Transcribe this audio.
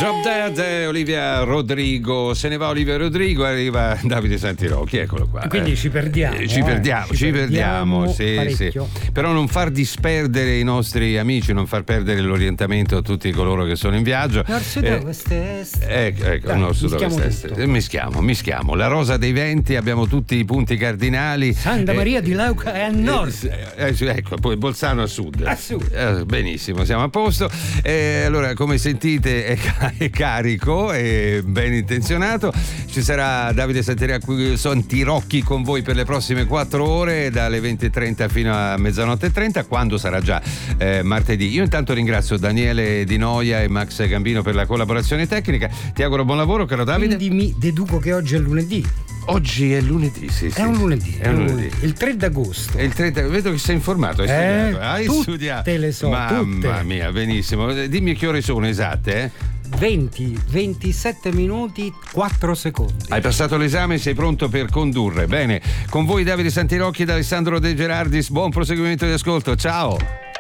Drop Dead, Olivia Rodrigo. Se ne va Olivia Rodrigo, arriva Davide Santirocchi, eccolo qua. Quindi ci perdiamo. Ci perdiamo, sì. Però non far disperdere i nostri amici, non far perdere l'orientamento a tutti coloro che sono in viaggio. Ecco, nord-sud-ovest-est. Mischiamo. La rosa dei venti, abbiamo tutti i punti cardinali. Santa Maria di Leuca è a nord. Ecco, poi Bolzano a sud. A sud. Benissimo, siamo a posto. Allora, come sentite, è carico e ben intenzionato. Ci sarà Davide Santirocchi con voi per le prossime 4 ore, dalle 20:30 fino a 00:30, quando sarà già martedì. Io intanto ringrazio Daniele Di Noia e Max Gambino per la collaborazione tecnica. Ti auguro buon lavoro, caro Davide. Quindi mi deduco che oggi è lunedì. Oggi è lunedì, sì. È un lunedì. Il 3 d'agosto. Vedo che sei informato, hai studiato. Te le so, Mamma mia, benissimo. Dimmi che ore sono esatte, 27 minuti 4 secondi. Hai passato l'esame, sei pronto per condurre. Bene, con voi Davide Santirocchi ed Alessandro De Gerardis. Buon proseguimento di ascolto, ciao.